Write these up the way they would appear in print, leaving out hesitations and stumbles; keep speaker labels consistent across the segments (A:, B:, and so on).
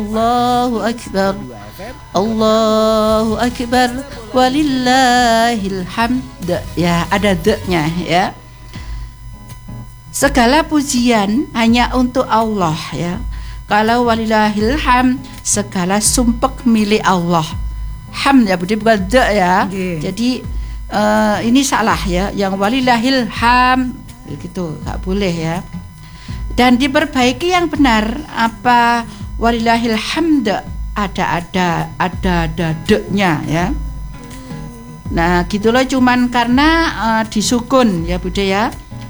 A: Allahu Akbar, Allahu Akbar, walillahil hamd. Ya, ada de-nya ya. Segala pujian hanya untuk Allah ya. Kalau walillahil hamd, segala sumpek milik Allah. Hamd ya, bukan de ya. Jadi ini salah ya. Yang walillahil hamd gitu, enggak boleh ya. Dan diperbaiki yang benar, apa walillahil hamd ada de-nya ya. Nah, gitulah, cuman karena disukun ya Bude ya.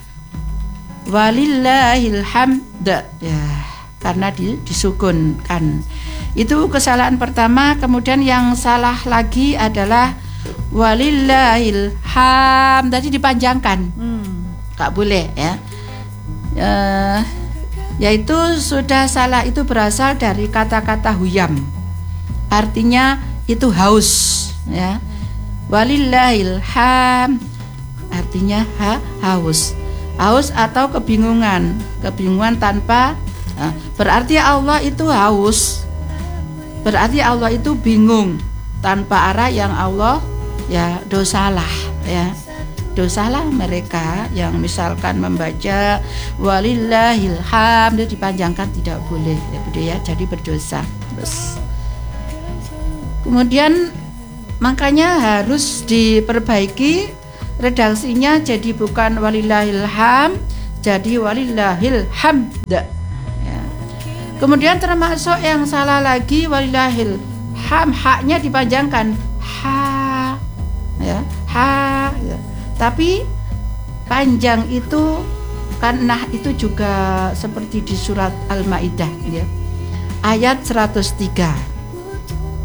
A: Walillahil hamd ya, karena disukunkan. Itu kesalahan pertama. Kemudian yang salah lagi adalah walillahil hamd tadi dipanjangkan. Enggak boleh ya. Yaitu sudah salah, itu berasal dari kata-kata huyam. Artinya itu haus ya. Walillahil hamd artinya haus. Haus atau kebingungan tanpa berarti Allah itu haus. Berarti Allah itu bingung tanpa arah, yang Allah ya dosalah ya. Dosalah mereka yang misalkan membaca walillahil hamd dipanjangkan, tidak boleh ya Bude ya, jadi berdosa. Terus kemudian makanya harus diperbaiki redaksinya, jadi bukan walillahil hamd, jadi walillahil hamd ya. Kemudian termasuk yang salah lagi walillahil hamd, haknya dipanjangkan ha ya, ha ya. Tapi panjang itu karena itu juga seperti di surat Al-Maidah ya, ayat 103.